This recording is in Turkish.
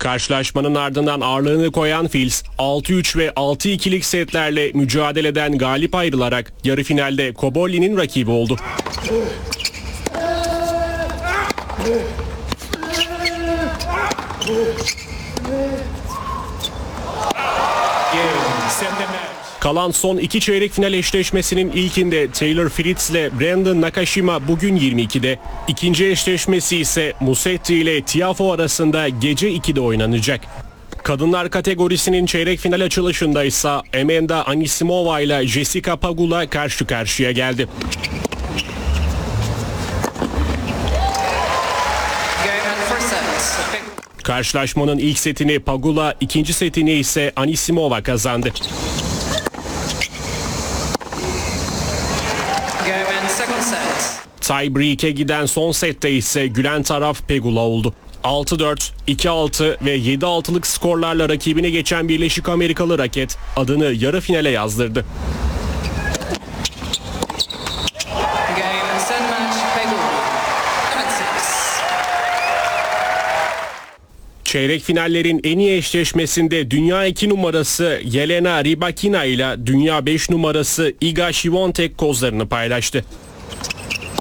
Karşılaşmanın ardından ağırlığını koyan Fils, 6-3 ve 6-2'lik setlerle mücadeleden galip ayrılarak yarı finalde Cobolli'nin rakibi oldu. Kalan son iki çeyrek final eşleşmesinin ilkinde Taylor Fritz ile Brandon Nakashima bugün 22'de. İkinci eşleşmesi ise Musetti ile Tiafoe arasında gece 2'de oynanacak. Kadınlar kategorisinin çeyrek final açılışında ise Amanda Anisimova ile Jessica Pegula karşı karşıya geldi. Karşılaşmanın ilk setini Pegula, ikinci setini ise Anisimova kazandı. Tie-break'e giden son sette ise gülen taraf Pegula oldu. 6-4, 2-6 ve 7-6'lık skorlarla rakibine geçen Birleşik Amerikalı raket adını yarı finale yazdırdı. Çeyrek finallerin en iyi eşleşmesinde dünya 2 numarası Jelena Rybakina ile dünya 5 numarası Iga Świątek kozlarını paylaştı.